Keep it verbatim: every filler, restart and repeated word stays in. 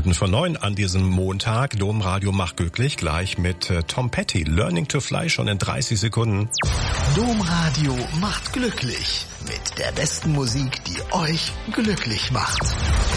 Minuten vor neun an diesem Montag. Domradio macht glücklich, gleich mit äh, Tom Petty. Learning to Fly schon in dreißig Sekunden. Domradio macht glücklich mit der besten Musik, die euch glücklich macht.